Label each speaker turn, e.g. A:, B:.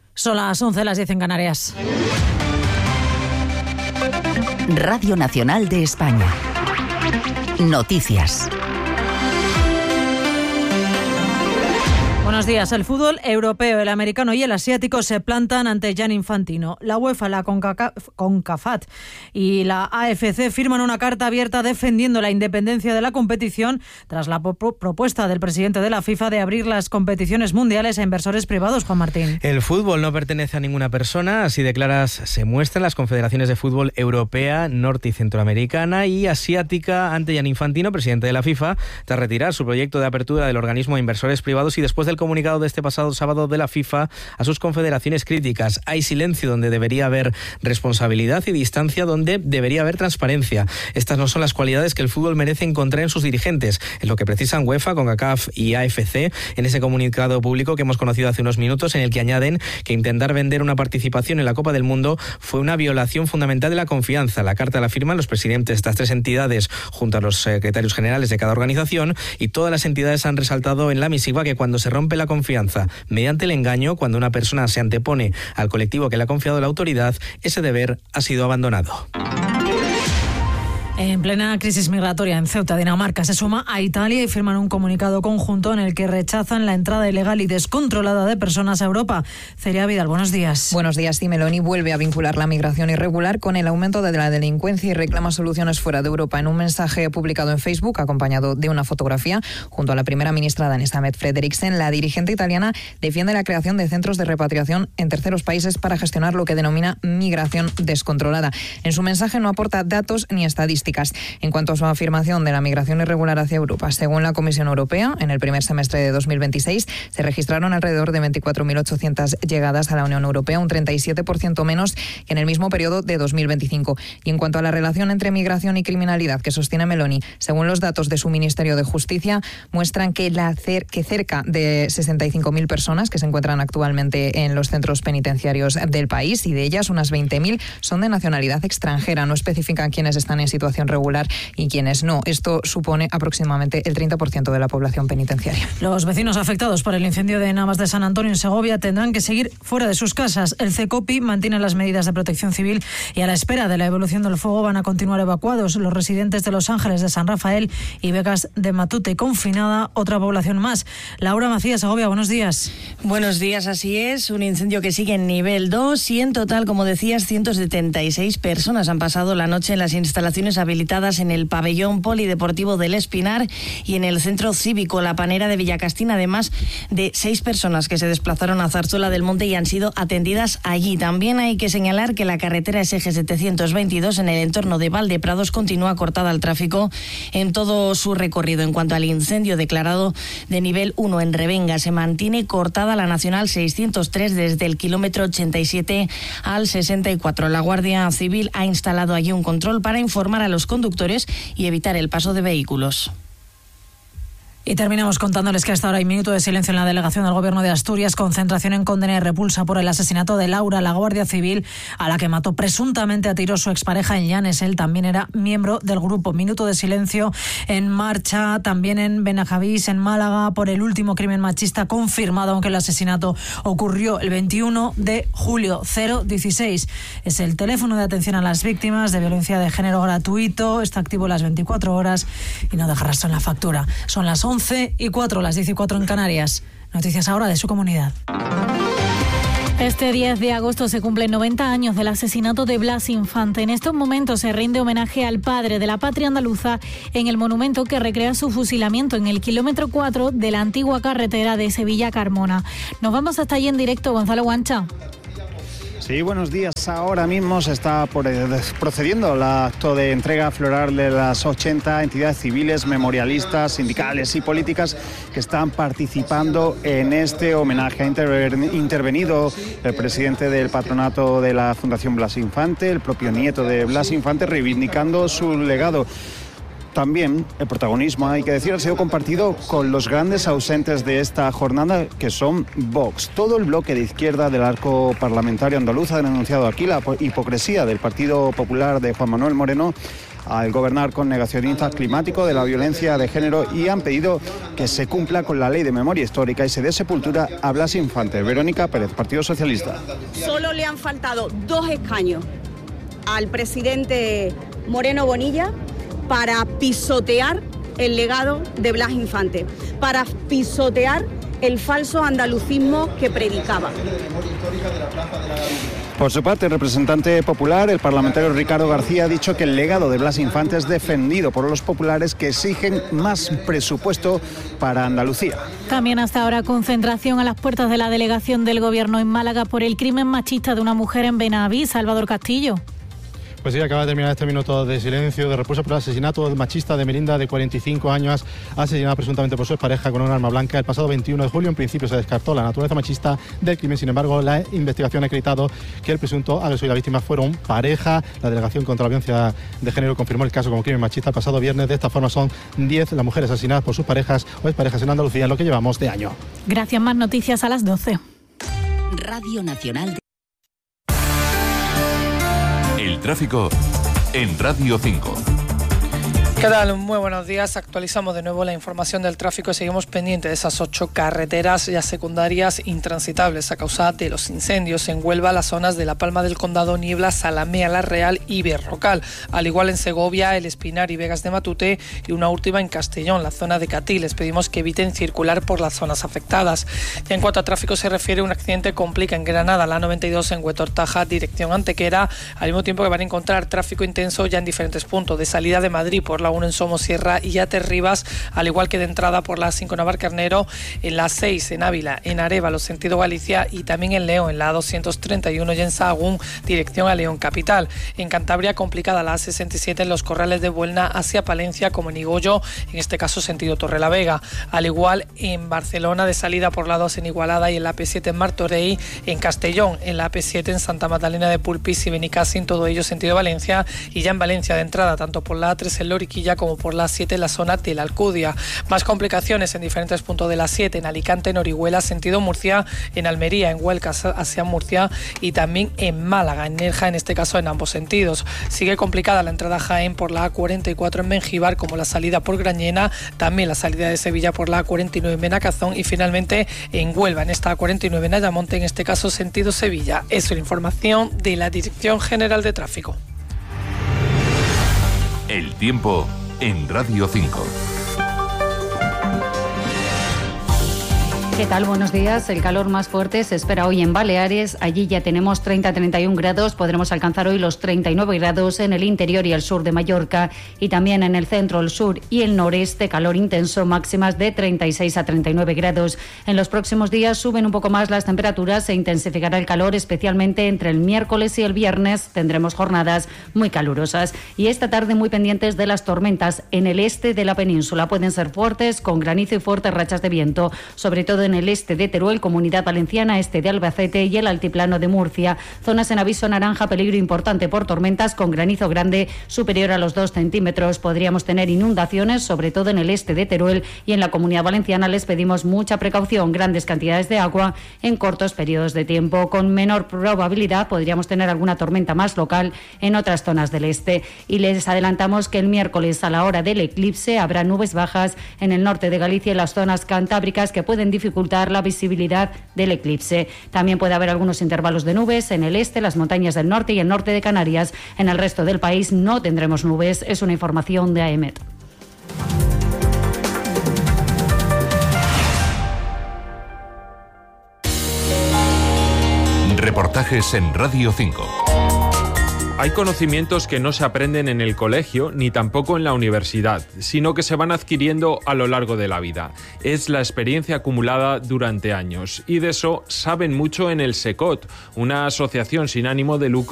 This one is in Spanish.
A: Son las 11, las 10 en Canarias.
B: Radio Nacional de España. Noticias.
A: Buenos días. El fútbol europeo, el americano y el asiático se plantan ante Gianni Infantino. La UEFA, la CONCACAF y la AFC firman una carta abierta defendiendo la independencia de la competición tras la propuesta del presidente de la FIFA de abrir las competiciones mundiales a inversores privados. Juan Martín.
C: El fútbol no pertenece a ninguna persona, así de claras se muestran las confederaciones de fútbol europea, norte y centroamericana y asiática ante Gianni Infantino, presidente de la FIFA, tras retirar su proyecto de apertura del organismo a inversores privados y después del comunicado de este pasado sábado de la FIFA a sus confederaciones críticas. Hay silencio donde debería haber responsabilidad y distancia donde debería haber transparencia. Estas no son las cualidades que el fútbol merece encontrar en sus dirigentes. Es lo que precisan UEFA, CONCACAF y AFC en ese comunicado público que hemos conocido hace unos minutos, en el que añaden que intentar vender una participación en la Copa del Mundo fue una violación fundamental de la confianza. La carta la firman los presidentes de estas tres entidades junto a los secretarios generales de cada organización, y todas las entidades han resaltado en la misiva que cuando se rompe la confianza mediante el engaño, cuando una persona se antepone al colectivo que le ha confiado la autoridad, ese deber ha sido abandonado.
A: En plena crisis migratoria en Ceuta, Dinamarca se suma a Italia y firman un comunicado conjunto en el que rechazan la entrada ilegal y descontrolada de personas a Europa. Celia Vidal, buenos días.
D: Buenos días. Sí, Meloni vuelve a vincular la migración irregular con el aumento de la delincuencia y reclama soluciones fuera de Europa. En un mensaje publicado en Facebook, acompañado de una fotografía, junto a la primera ministra danesa Mette Frederiksen, la dirigente italiana defiende la creación de centros de repatriación en terceros países para gestionar lo que denomina migración descontrolada. En su mensaje no aporta datos ni estadísticas. En cuanto a su afirmación de la migración irregular hacia Europa, según la Comisión Europea, en el primer semestre de 2026 se registraron alrededor de 24.800 llegadas a la Unión Europea, un 37% menos que en el mismo periodo de 2025. Y en cuanto a la relación entre migración y criminalidad que sostiene Meloni, según los datos de su Ministerio de Justicia, muestran que cerca de 65.000 personas que se encuentran actualmente en los centros penitenciarios del país, y de ellas unas 20.000 son de nacionalidad extranjera. No especifican quiénes están en situación regular y quienes no. Esto supone aproximadamente el 30% de la población penitenciaria.
A: Los vecinos afectados por el incendio de Navas de San Antonio en Segovia tendrán que seguir fuera de sus casas. El CECOPI mantiene las medidas de protección civil y a la espera de la evolución del fuego van a continuar evacuados los residentes de Los Ángeles de San Rafael y Begas de Matute. Confinada otra población más. Laura Macías, Segovia, buenos días.
E: Buenos días, así es. Un incendio que sigue en nivel 2 y en total, como decías, 176 personas han pasado la noche en las instalaciones habilitadas en el pabellón polideportivo del Espinar y en el centro cívico La Panera de Villacastín, además de 6 personas que se desplazaron a Zarzuela del Monte y han sido atendidas allí. También hay que señalar que la carretera SG 722 en el entorno de Valdeprados continúa cortada al tráfico en todo su recorrido. En cuanto al incendio declarado de nivel 1 en Revenga, se mantiene cortada la Nacional 603 desde el kilómetro 87 al 64. La Guardia Civil ha instalado allí un control para informar a los conductores y evitar el paso de vehículos.
A: Y terminamos contándoles que hasta ahora hay minuto de silencio en la delegación del Gobierno de Asturias, concentración en condena y repulsa por el asesinato de Laura, la Guardia Civil, a la que mató presuntamente a tiros su expareja en Llanes. Él también era miembro del grupo. Minuto de silencio en marcha también en Benajavís, en Málaga, por el último crimen machista confirmado, aunque el asesinato ocurrió el 21 de julio. 016 es el teléfono de atención a las víctimas de violencia de género gratuito. Está activo las 24 horas y no deja rastro en la factura. Son las 11:04, las 10:04 en Canarias. Noticias ahora de su comunidad.
F: Este 10 de agosto se cumplen 90 años del asesinato de Blas Infante. En estos momentos se rinde homenaje al padre de la patria andaluza en el monumento que recrea su fusilamiento en el kilómetro 4 de la antigua carretera de Sevilla a Carmona. Nos vamos hasta allí en directo, Gonzalo Guancha.
G: Sí, buenos días. Ahora mismo se está procediendo al acto de entrega floral de las 80 entidades civiles, memorialistas, sindicales y políticas que están participando en este homenaje. Ha intervenido el presidente del patronato de la Fundación Blas Infante, el propio nieto de Blas Infante, reivindicando su legado. También el protagonismo, hay que decir, ha sido compartido con los grandes ausentes de esta jornada, que son Vox. Todo el bloque de izquierda del arco parlamentario andaluz ha denunciado aquí la hipocresía del Partido Popular de Juan Manuel Moreno al gobernar con negacionistas climáticos, de la violencia de género, y han pedido que se cumpla con la ley de memoria histórica y se dé sepultura a Blas Infante. Verónica Pérez, Partido Socialista.
H: Solo le han faltado 2 escaños al presidente Moreno Bonilla para pisotear el legado de Blas Infante, para pisotear el falso andalucismo que predicaba.
G: Por su parte, el representante popular, el parlamentario Ricardo García, ha dicho que el legado de Blas Infante es defendido por los populares, que exigen más presupuesto para Andalucía.
F: También hasta ahora concentración a las puertas de la delegación del Gobierno en Málaga por el crimen machista de una mujer en Benavís. Salvador Castillo.
I: Pues sí, acaba de terminar este minuto de silencio, de repulsa por el asesinato machista de Merinda, de 45 años, asesinada presuntamente por su expareja con un arma blanca el pasado 21 de julio. En principio se descartó la naturaleza machista del crimen, sin embargo, la investigación ha acreditado que el presunto agresor y la víctima fueron pareja. La Delegación contra la Violencia de Género confirmó el caso como crimen machista el pasado viernes. De esta forma son 10 las mujeres asesinadas por sus parejas o exparejas en Andalucía en lo que llevamos de año.
F: Gracias, más noticias a las 12.
B: Radio Nacional.
J: El tráfico en Radio 5.
K: ¿Qué tal? Muy buenos días. Actualizamos de nuevo la información del tráfico y seguimos pendientes de esas 8 carreteras ya secundarias intransitables a causa de los incendios en Huelva, las zonas de La Palma del Condado, Niebla, Salamea, La Real y Berrocal. Al igual en Segovia, El Espinar y Vegas de Matute, y una última en Castellón, la zona de Catí. Les pedimos que eviten circular por las zonas afectadas. Y en cuanto a tráfico se refiere, un accidente complica en Granada, la 92 en Huetortaja, dirección Antequera, al mismo tiempo que van a encontrar tráfico intenso ya en diferentes puntos, de salida de Madrid por la 1 en Somosierra y Aterribas, al igual que de entrada por la 5 en Navarcarnero, en la 6 en Ávila, en Arévalo, sentido Galicia, y también en León, en la 231 y en Sahagún, dirección a León Capital. En Cantabria, complicada la A67 en los Corrales de Buelna hacia Palencia, como en Igollo, en este caso sentido Torrelavega. Al igual en Barcelona, de salida por la 2 en Igualada y en la AP7 en Martorell, en Castellón, en la AP7 en Santa Magdalena de Pulpis y Benicàssim, todo ello sentido Valencia, y ya en Valencia de entrada, tanto por la A3 en Loriquilla como por la 7 en la zona de la Alcudia. Más complicaciones en diferentes puntos de la 7, en Alicante, en Orihuela, sentido Murcia, en Almería, en Huelca hacia Murcia, y también en Málaga, en Nerja, en este caso en ambos sentidos. Sigue complicada la entrada a Jaén por la A44 en Mengíbar, como la salida por Grañena, también la salida de Sevilla por la A49 en Benacazón, y finalmente en Huelva, en esta A49 en Ayamonte, en este caso sentido Sevilla. Eso es la información de la Dirección General de Tráfico.
J: El tiempo en Radio 5.
L: ¿Qué tal? Buenos días. El calor más fuerte se espera hoy en Baleares. Allí ya tenemos 30-31 grados. Podremos alcanzar hoy los 39 grados en el interior y el sur de Mallorca. Y también en el centro, el sur y el noreste, calor intenso, máximas de 36 a 39 grados. En los próximos días suben un poco más las temperaturas. Se intensificará el calor, especialmente entre el miércoles y el viernes. Tendremos jornadas muy calurosas. Y esta tarde muy pendientes de las tormentas en el este de la península. Pueden ser fuertes, con granizo y fuertes rachas de viento, sobre todo en el este de Teruel, Comunidad Valenciana, este de Albacete y el altiplano de Murcia. Zonas en aviso naranja, peligro importante por tormentas con granizo grande superior a los 2 centímetros. Podríamos tener inundaciones, sobre todo en el este de Teruel, y en la Comunidad Valenciana les pedimos mucha precaución. Grandes cantidades de agua en cortos periodos de tiempo. Con menor probabilidad podríamos tener alguna tormenta más local en otras zonas del este. Y les adelantamos que el miércoles, a la hora del eclipse, habrá nubes bajas en el norte de Galicia y las zonas cantábricas que pueden dificultar la visibilidad del eclipse. También puede haber algunos intervalos de nubes en el este, las montañas del norte y el norte de Canarias. En el resto del país no tendremos nubes. Es una información de AEMET.
J: Reportajes en Radio 5.
M: Hay conocimientos que no se aprenden en el colegio ni tampoco en la universidad, sino que se van adquiriendo a lo largo de la vida. Es la experiencia acumulada durante años y de eso saben mucho en el SECOT, una asociación sin ánimo de lucro